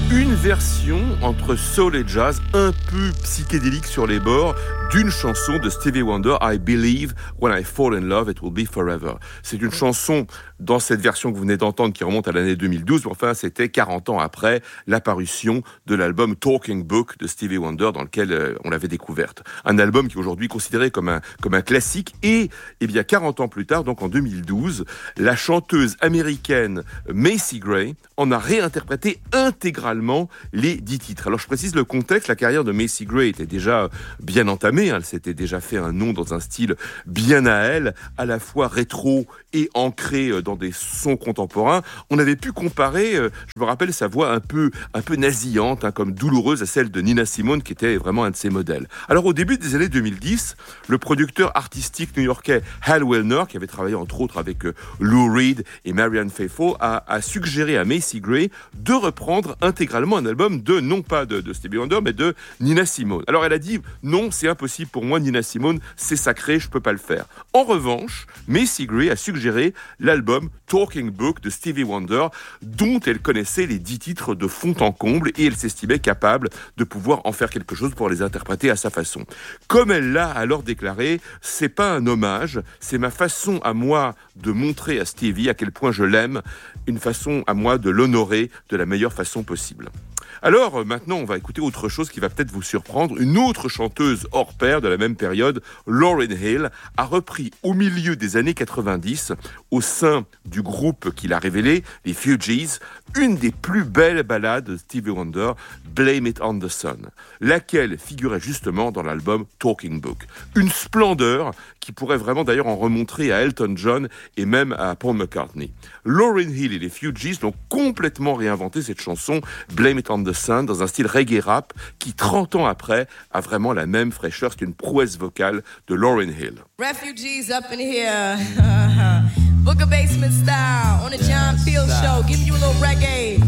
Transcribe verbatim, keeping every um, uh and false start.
Une version entre soul et jazz, un peu psychédélique sur les bords, d'une chanson de Stevie Wonder, I Believe When I Fall in Love It Will Be Forever. C'est une chanson dans cette version que vous venez d'entendre qui remonte à l'année deux mille douze, mais enfin c'était quarante ans après l'apparition de l'album Talking Book de Stevie Wonder dans lequel euh, on l'avait découverte. Un album qui est aujourd'hui considéré comme un, comme un classique et, eh bien quarante ans plus tard, donc en deux mille douze, la chanteuse américaine Macy Gray en a réinterprété intégralement les dix titres. Alors je précise le contexte, la carrière de Macy Gray était déjà bien entamée, hein, elle s'était déjà fait un nom dans un style bien à elle, à la fois rétro et ancré dans des sons contemporains. On avait pu comparer, euh, je me rappelle sa voix un peu, un peu nasillante, hein, comme douloureuse à celle de Nina Simone qui était vraiment un de ses modèles. Alors au début des années deux mille dix, le producteur artistique new-yorkais Hal Willner, qui avait travaillé entre autres avec euh, Lou Reed et Marianne Faithfull, a, a suggéré à Macy Gray de reprendre intégralement un album de, non pas de, de Stevie Wonder, mais de Nina Simone. Alors elle a dit, non, c'est impossible pour moi, Nina Simone, c'est sacré, je peux pas le faire. En revanche, Macy Gray a suggéré l'album Talking Book de Stevie Wonder, dont elle connaissait les dix titres de fond en comble et elle s'estimait capable de pouvoir en faire quelque chose pour les interpréter à sa façon. Comme elle l'a alors déclaré, c'est pas un hommage, c'est ma façon à moi de montrer à Stevie à quel point je l'aime, une façon à moi de l'honorer de la meilleure façon possible. Alors maintenant, on va écouter autre chose qui va peut-être vous surprendre. Une autre chanteuse hors pair de la même période, Lauryn Hill, a repris au milieu des années quatre-vingt-dix, au sein du groupe qu'il a révélé, les Fugees, une des plus belles ballades de Stevie Wonder, Blame It on the Sun, laquelle figurait justement dans l'album Talking Book. Une splendeur qui pourrait vraiment d'ailleurs en remontrer à Elton John et même à Paul McCartney. Lauryn Hill et les Fugees ont complètement réinventé cette chanson Blame It on the Sun dans un style reggae rap qui, trente ans après, a vraiment la même fraîcheur. C'est une prouesse vocale de Lauryn Hill. Refugees up in here, Booker Basement style, on the John Field show, give you a little reggae.